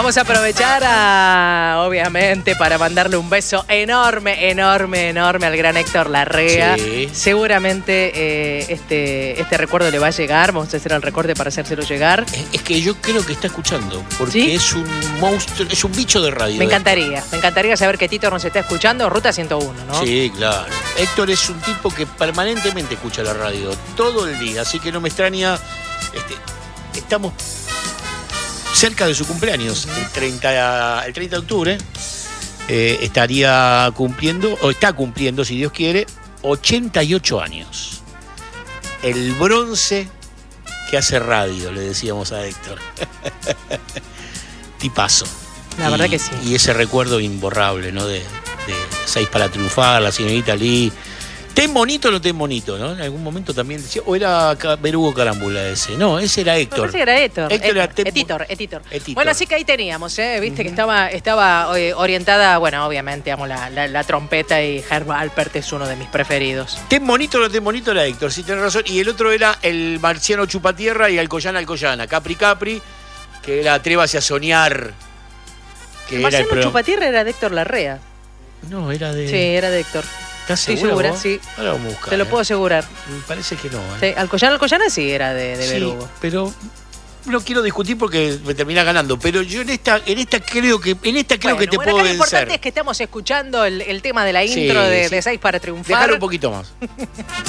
Vamos a aprovechar, obviamente, para mandarle un beso enorme, enorme, enorme al gran Héctor Larrea. Sí. Seguramente este recuerdo le va a llegar. Vamos a hacer el recorte para hacérselo llegar. Es que yo creo que está escuchando, porque ¿Sí? es un monstruo, es un bicho de radio. Me encantaría saber que Tito nos está escuchando. Ruta 101, ¿no? Sí, claro. Héctor es un tipo que permanentemente escucha la radio, todo el día, así que no me extraña. Estamos cerca de su cumpleaños, el 30 de octubre. Estaría cumpliendo, o está cumpliendo, si Dios quiere, 88 años. El bronce que hace radio, le decíamos a Héctor. Tipazo. La verdad que sí. Y ese recuerdo imborrable, ¿no? De 6 para triunfar, la señorita Lee. Ten bonito o no ten bonito, ¿no? En algún momento también decía, o era Berugo Carámbula ese. No, ese era Héctor. Me parece que era Héctor. Héctor era Etitor. Etitor. Bueno, así que ahí teníamos, viste que estaba orientada, bueno, obviamente amo la trompeta y Herb Alpert es uno de mis preferidos. Ten bonito o no ten bonito era Héctor, sí tenés razón. Y el otro era el marciano Chupatierra y Alcoyana, Capri, que era Atrévase a soñar. Que El era Marciano Chupatierra era de Héctor Larrea. No, era de... Sí, era de Héctor. ¿Estás Estoy segura segura, vos? sí. Ahora vamos a buscar. Te lo puedo asegurar. Me parece que no, Sí, Alcoyana sí era de Sí, Berugo. pero no quiero discutir porque me termina ganando. Pero yo en esta creo que te Bueno, puedo acá vencer. lo importante es que estamos escuchando el tema de la intro Sí, de sí. 6 para triunfar. Dejar un poquito más.